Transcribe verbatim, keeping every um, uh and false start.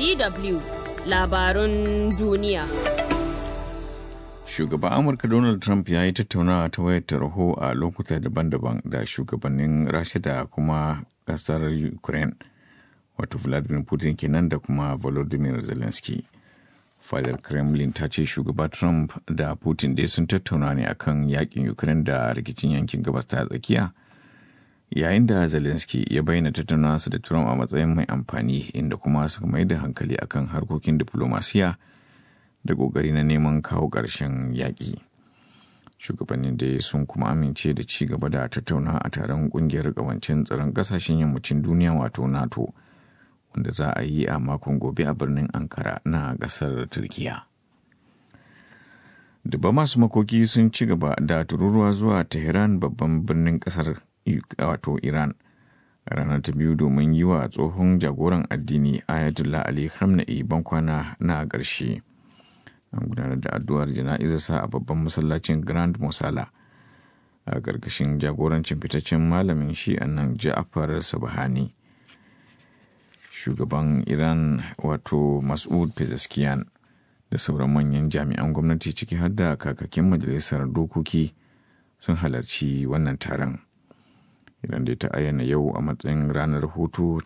D W labarun duniya. Shugaban Amurka Donald Trump ya yi tattaunawa ta wayar tarho a lokuta daban-daban da shugabannin Rasha da kuma ƙasar Ukraine, wato Vladimir Putin kenan da kuma Volodymyr Zelensky. Fadar Kremlin ta ce shugaba Trump da Putin dai sun tattauna ne akan yakin Ukraine da rikicin yankin gabas ta tsakiya, yayin da Zelensky ya bayyana tattaunawa su da Trump a matsayin mai amfani, inda kuma suka mai da hankali akan harkokin diplomasiya da ƙoƙari na neman kawo ƙarshen yaƙi. Shugabannin da sun kuma amince da ci gaba da tattauna a taron ƙungiyar ƙawancin tsaron ƙasashen yammacin duniya wato NATO, wanda za a yi a makon gobe a birnin Ankara na ƙasar Turkiya. Dubba masu makoki sun ci gaba da tururuwa zuwa Tehran, babban birnin ƙasar wato Iran, a ranar ta biyu domin yi wa tsohon jagoran addini Ayatollah Ali Khamenei bankwana na ƙarshe. An gudanar da addu'ar jana'izarsa a babban masallacin Grand Mosala a ƙarƙashin jagorancin fitaccen malamin shi'an nan Ja'far Sabahani. Shugaban Iran wato Mas'ud Pezeshkian da sauran manyan jami'an gwamnati ciki har da kakakin majalisar dokoki sun halarci wannan taron. Iran dai ta ayyana yau a matsayin ranar hutu